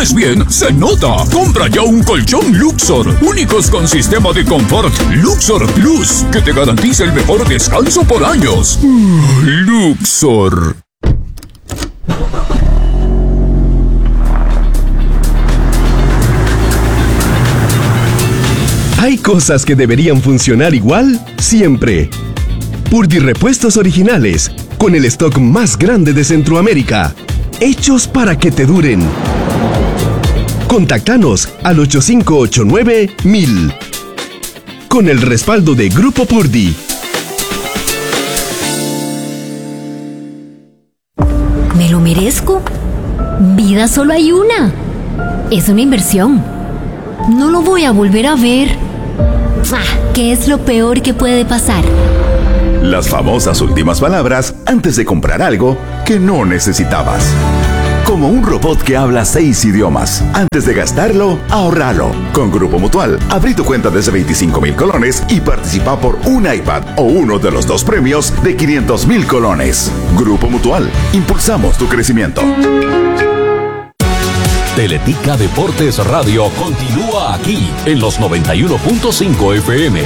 duermes bien, se nota. Compra ya un colchón Luxor, únicos con sistema de confort Luxor Plus, que te garantiza el mejor descanso por años. Luxor. Hay cosas que deberían funcionar igual siempre. Purdy Repuestos Originales, con el stock más grande de Centroamérica, hechos para que te duren. Contáctanos al 8589-1000. Con el respaldo de Grupo Purdy. ¿Me lo merezco? Vida solo hay una. Es una inversión. No lo voy a volver a ver. ¿Qué es lo peor que puede pasar? Las famosas últimas palabras antes de comprar algo que no necesitabas. Como un robot que habla 6 idiomas. Antes de gastarlo, ahorralo. Con Grupo Mutual, abrí tu cuenta desde 25,000 colones y participa por un iPad o uno de los 2 premios de 500,000 colones. Grupo Mutual, impulsamos tu crecimiento. Teletica Deportes Radio continúa aquí en los 91.5 FM.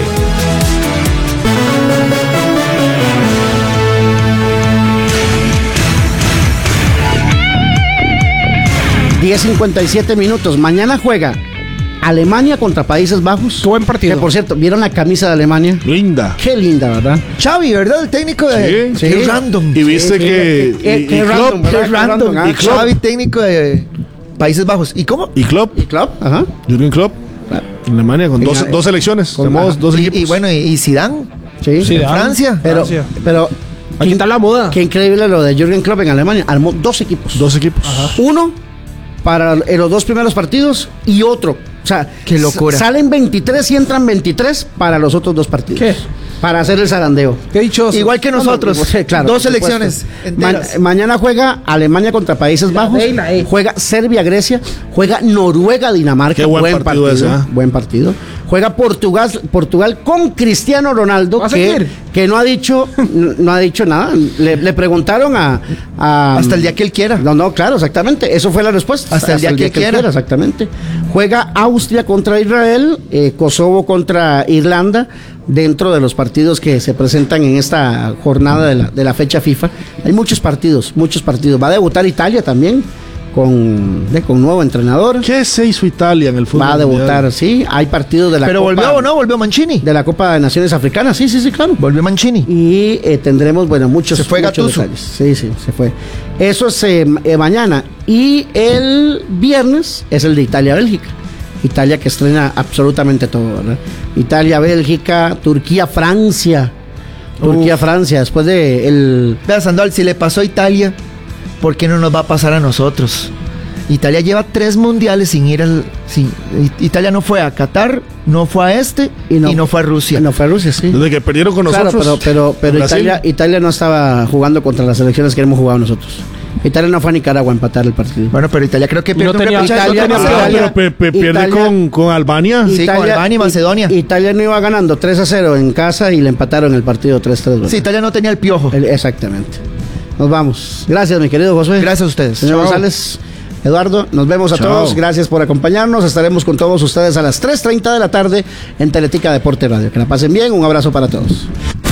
10:57 minutos. Mañana juega Alemania contra Países Bajos. Qué buen partido. Que por cierto, ¿vieron la camisa de Alemania? Linda. Qué linda, ¿verdad? Xavi, ¿verdad? El técnico de... Sí. Qué random. Y viste Qué random, ¿verdad? Qué random. Ah, Y Xavi, técnico de Países Bajos. ¿Y cómo? Y Klopp. ¿Y Klopp? Ajá. Jürgen Klopp. En Alemania con dos selecciones. Tenemos 2 equipos. Y bueno, ¿y Zidane? Sí. En Francia. Pero aquí está la moda. Qué increíble lo de Jürgen Klopp en Alemania. Armó 2 equipos. 2 equipos. Ajá. Uno para los 2 primeros partidos y otro. O sea, qué locura. Salen 23 y entran 23 para los otros 2 partidos. ¿Qué? Para hacer el zarandeo. Qué dichoso. Igual que nosotros. Claro, 2 selecciones enteras. Mañana juega Alemania contra Países Bajos. Juega Serbia-Grecia. Juega Noruega-Dinamarca. Qué buen partido ese, ¿eh? Buen partido. Juega Portugal con Cristiano Ronaldo, que no ha dicho nada. Le preguntaron a hasta el día que él quiera. No, claro, exactamente. Eso fue la respuesta. Hasta el día que él quiera. Exactamente. Juega Austria contra Israel, Kosovo contra Irlanda, dentro de los partidos que se presentan en esta jornada de la fecha FIFA. Hay muchos partidos. Va a debutar Italia también. Con nuevo entrenador. ¿Qué se hizo Italia en el fútbol? Va a debutar, sí. Hay partidos de la Pero Copa. volvió Mancini. De la Copa de Naciones Africanas, sí, claro. Volvió Mancini. Y tendremos, muchos. Se fue Gattuso. Detalles. Sí, se fue. Eso es mañana. Y el viernes es el de Italia-Bélgica. Italia que estrena absolutamente todo, ¿verdad? Italia-Bélgica, Turquía-Francia. Turquía-Francia, después de el... Vea, Sandoval, si le pasó a Italia, ¿por qué no nos va a pasar a nosotros? Italia lleva 3 mundiales sin ir Italia no fue a Qatar, no fue a y no fue a Rusia. No fue a Rusia, sí. Desde que perdieron con nosotros. Pero Italia no estaba jugando contra las selecciones que hemos jugado nosotros. Italia no fue a Nicaragua a empatar el partido. Bueno, pero Italia creo que pierde con Albania. Sí, con Albania y Macedonia. Italia no iba ganando 3-0 en casa y le empataron el partido 3-3. Sí, Italia no tenía el piojo. Exactamente. Nos vamos. Gracias, mi querido Josué. Gracias a ustedes. Señor González, Eduardo, nos vemos a todos. Gracias por acompañarnos. Estaremos con todos ustedes a las 3:30 de la tarde en Teletica Deporte Radio. Que la pasen bien. Un abrazo para todos.